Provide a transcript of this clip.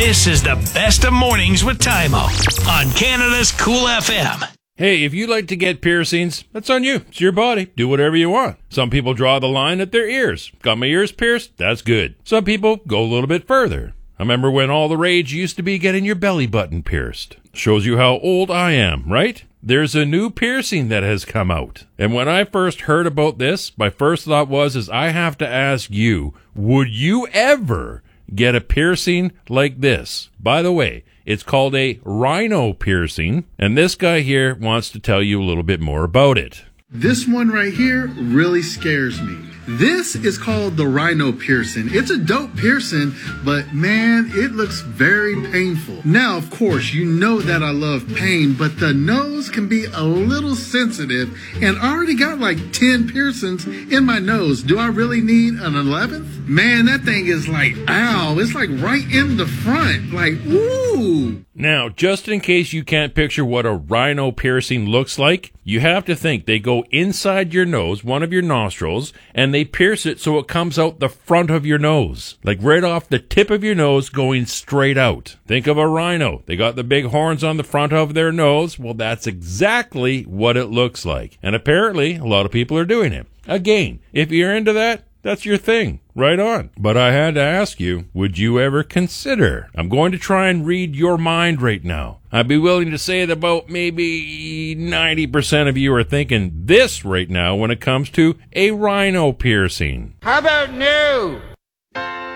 This is the best of mornings with Tymo on Canada's Cool FM. Hey, if you like to get piercings, that's on you. It's your body. Do whatever you want. Some people draw the line at their ears. Got my ears pierced? That's good. Some people go a little bit further. I remember when all the rage used to be getting your belly button pierced. Shows you how old I am, right? There's a new piercing that has come out. And when I first heard about this, my first thought was I have to ask you, would you ever get a piercing like this? By the way, it's called a rhino piercing, and this guy here wants to tell you a little bit more about it. This one right here really scares me. This is called the rhino piercing. It's a dope piercing, but man, it looks very painful. Now, of course, you know that I love pain, but the nose can be a little sensitive, and I already got like 10 piercings in my nose. Do I really need an 11th? Man, that thing is like, ow, it's like right in the front, like, ooh. Now, just in case you can't picture what a rhino piercing looks like, you have to think they go inside your nose, one of your nostrils, and they pierce it so it comes out the front of your nose, like right off the tip of your nose going straight out. Think of a rhino. They got the big horns on the front of their nose. Well, that's exactly what it looks like. And apparently, a lot of people are doing it. Again, if you're into that, that's your thing. Right on. But I had to ask you, would you ever consider? I'm going to try and read your mind right now. I'd be willing to say that about maybe 90% of you are thinking this right now when it comes to a rhino piercing. How about no?